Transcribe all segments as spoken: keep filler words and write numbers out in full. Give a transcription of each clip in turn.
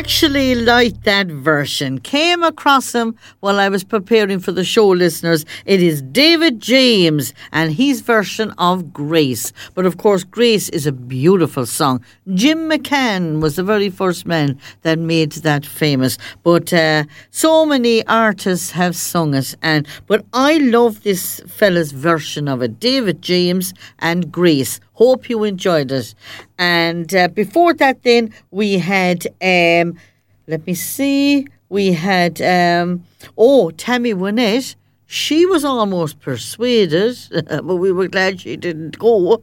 actually liked that version. Came across him while I was preparing for the show, listeners. It is David James and his version of Grace. But of course, Grace is a beautiful song. Jim McCann was the very first man that made that famous. But uh, so many artists have sung it. And But I love this fella's version of it. David James and Grace. Hope you enjoyed it. And uh, before that then, we had, um, let me see, we had, um, oh, Tammy Wynette. She was almost persuaded, but we were glad she didn't go.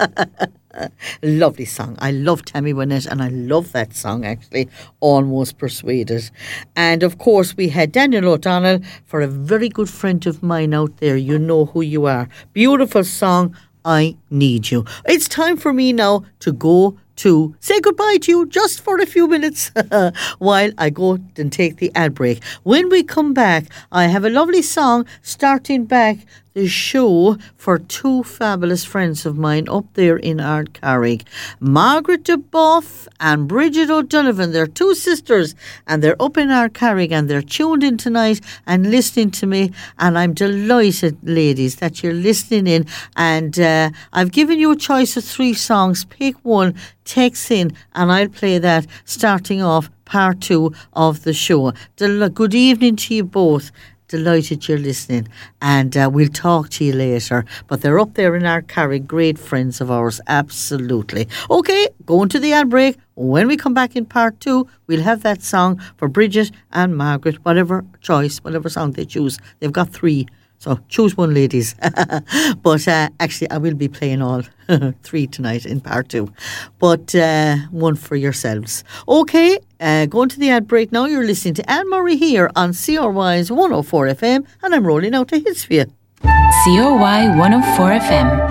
Lovely song. I love Tammy Wynette, and I love that song, actually, Almost Persuaded. And, of course, we had Daniel O'Donnell for a very good friend of mine out there. You know who you are. Beautiful song, I Need You. It's time for me now to go to say goodbye to you just for a few minutes while I go and take the ad break. When we come back, I have a lovely song starting back the show for two fabulous friends of mine up there in Ardcarrig. Margaret DeBuff and Bridget O'Donovan. They're two sisters and they're up in Ardcarrig and they're tuned in tonight and listening to me, and I'm delighted, ladies, that you're listening in. And uh, I've given you a choice of three songs. Pick one, text in, and I'll play that starting off part two of the show. Del- good evening to you both. Delighted you're listening, and uh, we'll talk to you later. But they're up there in Ardcarrig, great friends of ours, absolutely. Okay, going to the ad break. When we come back in part two, we'll have that song for Bridget and Margaret, whatever choice, whatever song they choose. They've got three, so choose one, ladies. But uh, actually, I will be playing all three tonight in part two. But uh, one for yourselves. Okay, uh, going to the ad break now. You're listening to Anne Murray here on C R Y's one oh four F M, and I'm rolling out the hits for you. C R Y one oh four F M.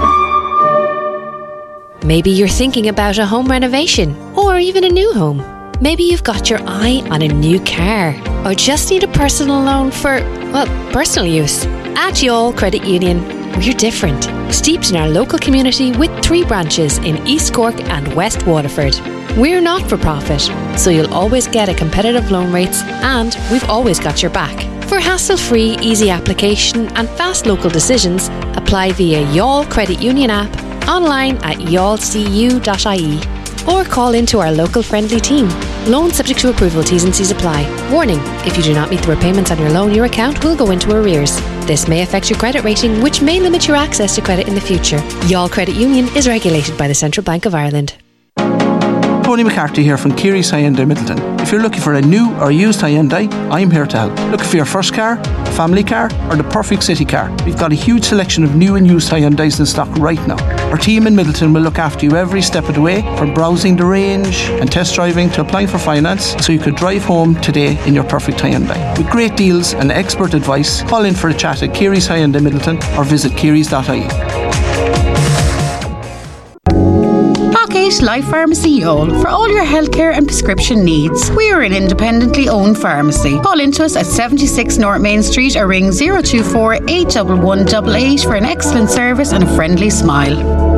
Maybe you're thinking about a home renovation or even a new home. Maybe you've got your eye on a new car or just need a personal loan for, well, personal use. At Youall Credit Union, we're different. Steeped in our local community with three branches in East Cork and West Waterford. We're not for profit, so you'll always get a competitive loan rates, and we've always got your back. For hassle-free, easy application and fast local decisions, apply via Youall Credit Union app, online at youall c u dot I E, or call into our local friendly team. Loan subject to approval, T's and C's apply. Warning, if you do not meet the repayments on your loan, your account will go into arrears. This may affect your credit rating, which may limit your access to credit in the future. Youall Credit Union is regulated by the Central Bank of Ireland. Tony McCarthy here from Keary's Hyundai Middleton. If you're looking for a new or used Hyundai, I'm here to help. Looking for your first car, family car, or the perfect city car? We've got a huge selection of new and used Hyundais in stock right now. Our team in Middleton will look after you every step of the way, from browsing the range and test driving to applying for finance, so you could drive home today in your perfect Hyundai. With great deals and expert advice, call in for a chat at Keary's Hyundai Middleton or visit kearys dot I E. Life Pharmacy Youall for all your healthcare and prescription needs. We are an independently owned pharmacy. Call into us at seventy-six North Main Street or ring zero two four, eight one one, eight eight for an excellent service and a friendly smile.